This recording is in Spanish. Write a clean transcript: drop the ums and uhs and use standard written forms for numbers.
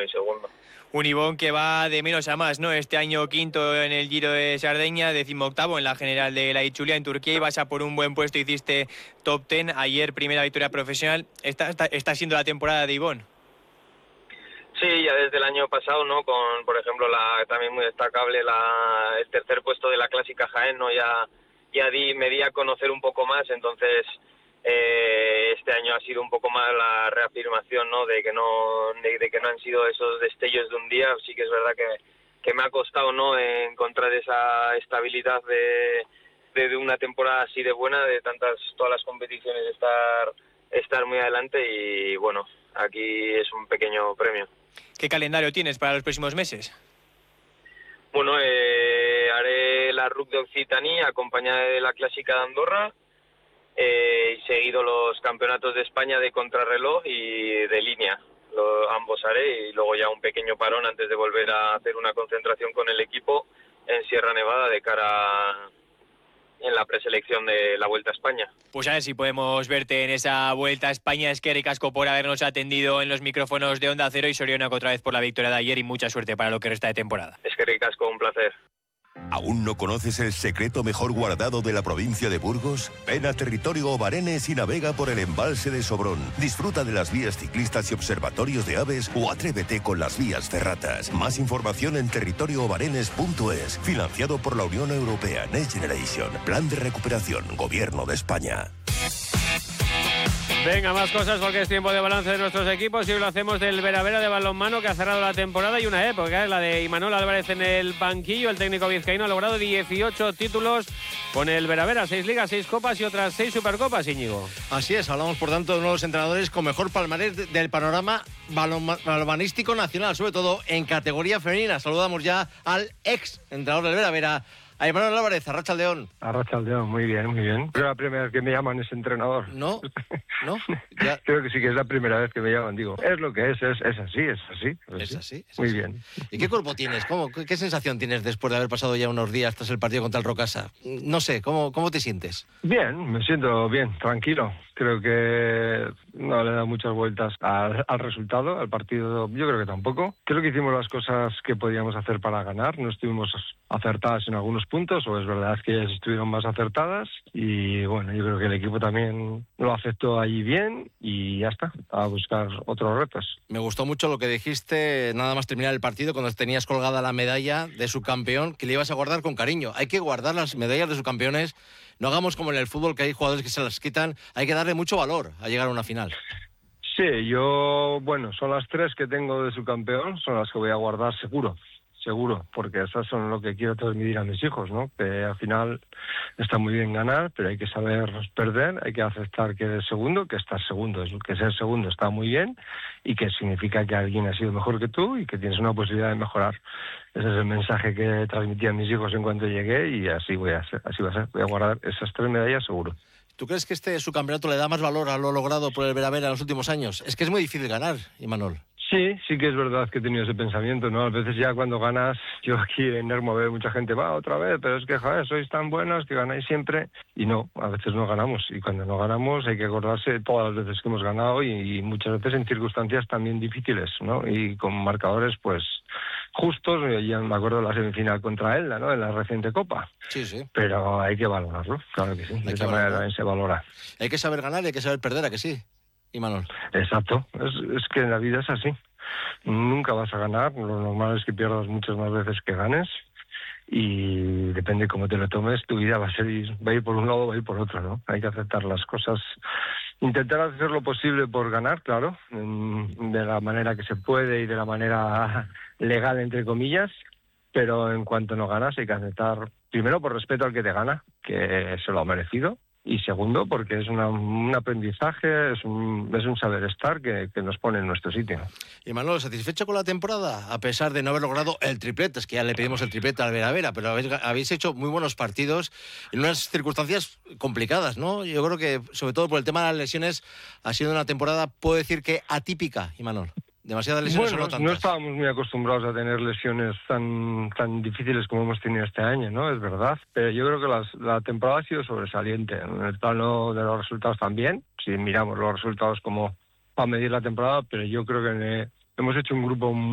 y segundo. Un Ibón que va de menos a más, ¿no? Este año quinto en el Giro de Sardeña, 18º en la general de la Itzulia en Turquía, y vas a por un buen puesto, hiciste top 10, ayer primera victoria profesional. Está siendo la temporada de Ibón. Sí, ya desde el año pasado, ¿no? Con, por ejemplo, también muy destacable el tercer puesto de la Clásica Jaén, ¿no? Me di a conocer un poco más, entonces este año ha sido un poco más la reafirmación, ¿no? De que no han sido esos destellos de un día. Sí que es verdad que me ha costado, ¿no? Encontrar esa estabilidad de una temporada así de buena, de todas las competiciones, estar muy adelante, y bueno, aquí es un pequeño premio. ¿Qué calendario tienes para los próximos meses? Bueno, haré la RUC de Occitania acompañada de la Clásica de Andorra, y seguido los campeonatos de España de contrarreloj y de línea. Ambos haré, y luego ya un pequeño parón antes de volver a hacer una concentración con el equipo en Sierra Nevada de cara en la preselección de la Vuelta a España. Pues a ver si podemos verte en esa Vuelta a España. Es que ricasco por habernos atendido en los micrófonos de Onda Cero, y Sorionak otra vez por la victoria de ayer, y mucha suerte para lo que resta de temporada. Es que ricasco, un placer. ¿Aún no conoces el secreto mejor guardado de la provincia de Burgos? Ven a Territorio Obarenes y navega por el embalse de Sobrón. Disfruta de las vías ciclistas y observatorios de aves, o atrévete con las vías ferratas. Más información en territorioobarenes.es. Financiado por la Unión Europea Next Generation. Plan de recuperación. Gobierno de España. Venga, más cosas, porque es tiempo de balance de nuestros equipos, y hoy lo hacemos del Veravera de balonmano, que ha cerrado la temporada, y una época, la de Imanol Álvarez en el banquillo. El técnico vizcaíno ha logrado 18 títulos con el Veravera, 6 ligas, 6 copas y otras 6 supercopas, Íñigo. Así es, hablamos por tanto de uno de los entrenadores con mejor palmarés del panorama balonmanístico nacional, sobre todo en categoría femenina. Saludamos ya al ex entrenador del Veravera, a Imanol Álvarez. Arratsaldeon. Arratsaldeon, muy bien, muy bien. Es la primera vez que me llaman ese entrenador. ¿No? Ya. Creo que sí que es la primera vez que me llaman. Digo, es lo que es así. Es así. Muy bien. ¿Y qué cuerpo tienes? ¿Qué sensación tienes después de haber pasado ya unos días tras el partido contra el Rocasa? No sé, ¿cómo te sientes? Bien, me siento bien, tranquilo. Creo que no le da muchas vueltas al resultado, al partido yo creo que tampoco. Creo que hicimos las cosas que podíamos hacer para ganar. No estuvimos acertadas en algunos puntos, o es verdad que ellas estuvieron más acertadas, y bueno, yo creo que el equipo también lo aceptó allí bien, y ya está, a buscar otros retos. Me gustó mucho lo que dijiste nada más terminar el partido, cuando tenías colgada la medalla de subcampeón, que le ibas a guardar con cariño. Hay que guardar las medallas de subcampeones. No hagamos como en el fútbol, que hay jugadores que se las quitan. Hay que darle mucho valor a llegar a una final. Sí, son las 3 que tengo de subcampeón, son las que voy a guardar seguro, porque esas son lo que quiero transmitir a mis hijos, ¿no? Que al final está muy bien ganar, pero hay que saber perder, hay que aceptar que eres segundo, que estás segundo, que ser segundo está muy bien, y que significa que alguien ha sido mejor que tú y que tienes una posibilidad de mejorar. Ese es el mensaje que transmití a mis hijos en cuanto llegué, y así va a ser. Voy a guardar esas 3 medallas seguro. ¿Tú crees que este subcampeonato le da más valor a lo logrado por el Veravera en los últimos años? Es que es muy difícil ganar, Imanol. Sí que es verdad que he tenido ese pensamiento, ¿no? A veces ya cuando ganas, yo aquí en Nermo veo mucha gente, va otra vez, pero es que, joder, sois tan buenos que ganáis siempre. Y no, a veces no ganamos. Y cuando no ganamos hay que acordarse de todas las veces que hemos ganado, y muchas veces en circunstancias también difíciles, ¿no? Y con marcadores, pues, justos. Ya me acuerdo de la semifinal contra Elda, ¿no? En la reciente Copa. Sí. Pero hay que valorarlo, claro que sí. De esa manera también se valora. Hay que saber ganar y hay que saber perder, ¿a que sí, Imanol? Exacto, es que en la vida es así. Nunca vas a ganar, lo normal es que pierdas muchas más veces que ganes, y depende cómo te lo tomes, tu vida va a ir por un lado o va a ir por otro, ¿no? Hay que aceptar las cosas, intentar hacer lo posible por ganar, claro, de la manera que se puede y de la manera legal, entre comillas, pero en cuanto no ganas hay que aceptar, primero por respeto al que te gana, que se lo ha merecido, y segundo, porque es un aprendizaje, es un saber estar que nos pone en nuestro sitio. Y Manolo, ¿satisfecho con la temporada? A pesar de no haber logrado el triplete, es que ya le pedimos el triplete al Veravera, pero habéis hecho muy buenos partidos en unas circunstancias complicadas, ¿no? Yo creo que, sobre todo por el tema de las lesiones, ha sido una temporada, puedo decir que atípica, Imanol. Demasiadas lesiones o no tantas. No estábamos muy acostumbrados a tener lesiones tan difíciles como hemos tenido este año, ¿no? Es verdad. Pero yo creo que la temporada ha sido sobresaliente. En el plano de los resultados también, si miramos los resultados como para medir la temporada, pero yo creo que hemos hecho un grupo